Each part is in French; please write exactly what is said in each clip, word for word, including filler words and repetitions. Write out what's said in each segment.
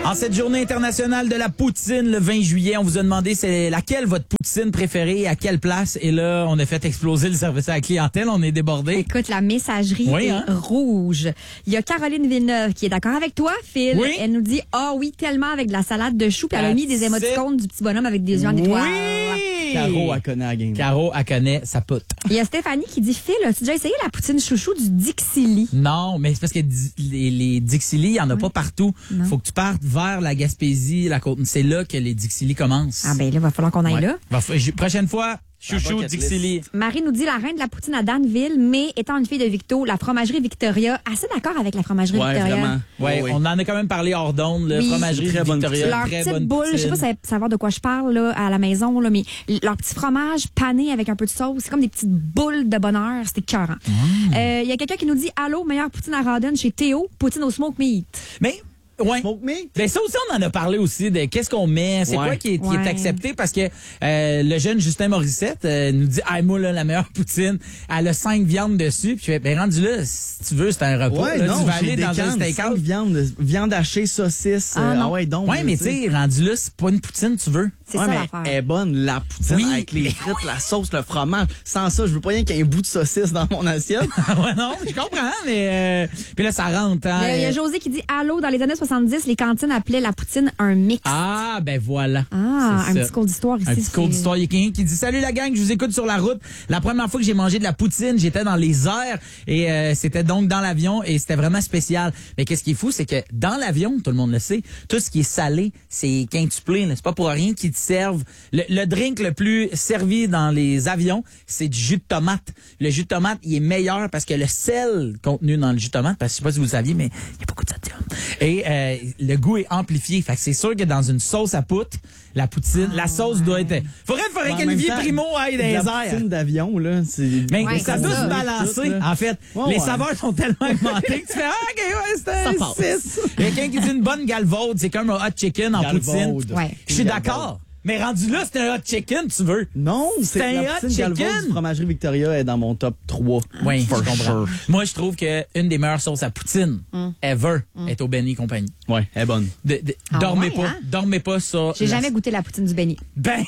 En cette journée internationale de la poutine, le vingt juillet, on vous a demandé c'est laquelle votre poutine préférée et à quelle place. Et là, on a fait exploser le service à la clientèle. On est débordé. Écoute, la messagerie oui, est hein? rouge. Il y a Caroline Villeneuve qui est d'accord avec toi, Phil. Oui. Elle nous dit « Ah oh, oui, tellement avec de la salade de choux. » Puis elle a mis des That's émoticônes du petit bonhomme avec des yeux en étoile. Oui! Caro, elle connaît la game. Caro, elle connaît sa poutre. Il y a Stéphanie qui dit « Phil, as-tu déjà essayé la poutine chouchou du Dixili? » Non, mais c'est parce que di- les, les Dixili, il n'y en a oui. pas partout. Non. Faut que tu partes vers la Gaspésie, la côte. C'est là que les Dixili commencent. Ah ben là, il va falloir qu'on aille ouais. là. Va, prochaine fois, chouchou, Dixili. Marie nous dit la reine de la poutine à Danville, mais étant une fille de Victo, la fromagerie Victoria, assez d'accord avec la fromagerie ouais, Victoria. Vraiment. Ouais, oui. on en a quand même parlé hors d'onde, la oui. fromagerie très bonne Victoria. Leur très petite bonne boule, poutine. je sais pas si vous savoir de quoi je parle là, à la maison, là, mais leur petit fromage pané avec un peu de sauce, c'est comme des petites boules de bonheur, c'était écœurant. Il mmh. euh, y a quelqu'un qui nous dit « Allô, meilleure poutine à Rawdon chez Théo, poutine au smoke meat. » Mais... Ouais. Smoke meat? Ben ça aussi, on en a parlé aussi de qu'est-ce qu'on met, c'est ouais. quoi qui est, qui ouais. est accepté parce que euh, le jeune Justin Morissette euh, nous dit ah moi là, la meilleure poutine, elle a cinq viandes dessus, puis je fais ben rendu là si tu veux c'est un repas, ouais, là, non, tu vas j'ai aller des dans un steakhouse. Viande, viande hachée, saucisse, ah, euh, ah ouais donc. Ouais, mais tu sais rendu là c'est pas une poutine tu veux. C'est ouais, ça mais l'affaire. elle est bonne la poutine oui. avec les frites, la sauce, le fromage. Sans ça, je veux pas rien qu'il y ait un bout de saucisse dans mon assiette. ouais non, je comprends mais euh, puis là ça rentre. Hein, Il y a, il y a José qui dit « Allô, dans les années soixante-dix, les cantines appelaient la poutine un mix. » Ah ben voilà. Ah, c'est un ça. petit cours d'histoire ici. Un petit cours d'histoire. Il y a quelqu'un qui dit « Salut la gang, je vous écoute sur la route. La première fois que j'ai mangé de la poutine, j'étais dans les airs et euh, c'était donc dans l'avion et c'était vraiment spécial. » Mais qu'est-ce qui est fou, c'est que dans l'avion, tout le monde le sait, tout ce qui est salé, c'est quintuplé. C'est pas pour rien qu'ils te servent. Le, le drink le plus servi dans les avions, c'est du jus de tomate. Le jus de tomate, il est meilleur parce que le sel contenu dans le jus de tomate, parce que je sais pas si vous le saviez, mais il y a beaucoup de sodium. Et euh, le goût est amplifié. Fait que c'est sûr que dans une sauce à poutre, la poutine, ah, la sauce ouais. doit être... Faudrait, faudrait bon, qu'Olivier Primo aille dans les airs. La poutine d'avion, là, c'est... Mais ouais, ça doit se balancer. Tout, en fait, ouais, les ouais. saveurs sont tellement augmentées que tu fais « Ah, OK, ouais, c'est un six. » Il y a quelqu'un qui dit une bonne galvaude, c'est comme un hot chicken en galvaude. poutine. Ouais. Je suis d'accord. Mais rendu là, c'est un hot chicken, tu veux? Non, c'est un la hot poutine galvaude chicken. du fromagerie Victoria est dans mon top trois. Oui, je comprends. Sure. Moi, je trouve que une des meilleures sauces à poutine mm. ever mm. est au Benny Compagnie. Ouais, elle est bonne. De, de, ah dormez ouais, pas, hein? dormez pas sur... J'ai la... jamais goûté la poutine du Benny. Ben...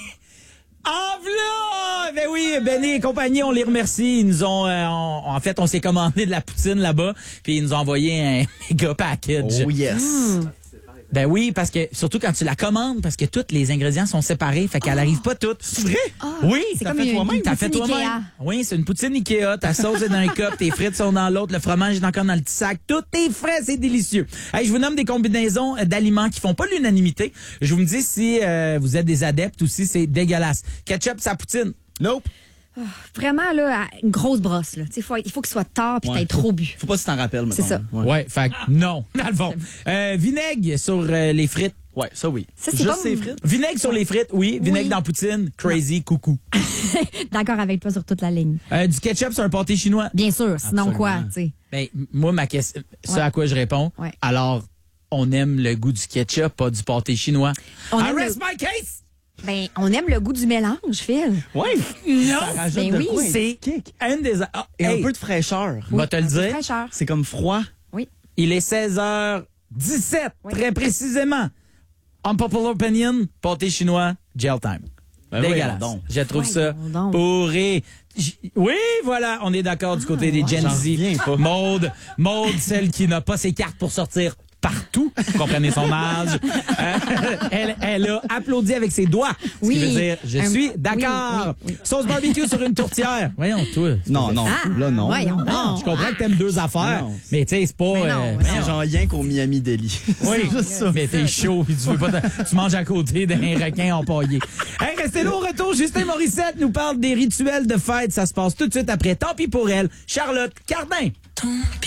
En v'là! Ben oui, Benny et compagnie, on les remercie. Ils nous ont, euh, on, en fait, on s'est commandé de la poutine là-bas, puis ils nous ont envoyé un méga package. Oh yes! Mm. Ben oui, parce que, surtout quand tu la commandes, parce que tous les ingrédients sont séparés, fait qu'elle oh. arrive pas toutes. C'est vrai? Oh. Oui, c'est t'as comme fait une, toi-même. une T'as fait toi-même. Ikea. Oui, c'est une poutine Ikea. Ta sauce est dans un cup, tes frites sont dans l'autre, le fromage est encore dans le petit sac. Tout est frais, c'est délicieux. Hey, je vous nomme des combinaisons d'aliments qui font pas l'unanimité. Je vous me dis si euh, vous êtes des adeptes ou si c'est dégueulasse. Ketchup, sa poutine. Nope. Oh, vraiment, là, une grosse brosse. Là. Faut, il faut qu'il soit tard puis ouais, t'aies trop bu. Faut pas que tu t'en rappelles, maintenant. C'est ça. Ouais, ouais fait que non, dans le fond. Euh, vinaigre sur euh, les frites. Ouais, ça oui. Ça, c'est Juste pas... ces frites? Vinaigre sur les frites, oui. Vinaigre oui. dans la poutine, crazy, non. Coucou. D'accord avec toi sur toute la ligne. Euh, du ketchup sur un pâté chinois. Bien sûr, sinon Absolument. quoi, tu sais. Ben, moi, ma question, ce ouais. à quoi je réponds, ouais. alors, on aime le goût du ketchup, pas du pâté chinois. On I aime rest le... my case! Ben, on aime le goût du mélange, Phil. Ouais. Non, ben oui, quoi, c'est kick. un des... Ah, Et hey, un peu de fraîcheur. je vais te le dire. Fraîcheur. C'est comme froid. Oui. Il est seize heures dix-sept, oui. très précisément. Unpopular opinion, pâté chinois, gel time. Ben dégueulasse. donc. Je trouve Ouais, ça donc. pourri. J- Oui, voilà, on est d'accord du côté des Gen J'en Z. reviens pas. Maude, Maude, celle qui n'a pas ses cartes pour sortir partout. Vous comprenez son âge. Euh, elle, elle a applaudi avec ses doigts. Ce Oui. qui veut dire, je Un- suis d'accord. oui, oui, oui. Sauce barbecue sur une tourtière. Voyons, toi. c'est Non, pas- non. Ah, là, non. voyons Non, donc. je comprends que t'aimes deux affaires, Non. mais tu sais, c'est pas... Mais non, euh, mais C'est genre rien qu'au Miami Deli. oui, C'est juste ça. mais t'es chaud, puis tu veux pas, te- tu manges à côté d'un requin empaillé. Hey, restez là au retour. Justin Morissette nous parle des rituels de fête. Ça se passe tout de suite après. Tant pis pour elle. Charlotte Cardin. Tant pis.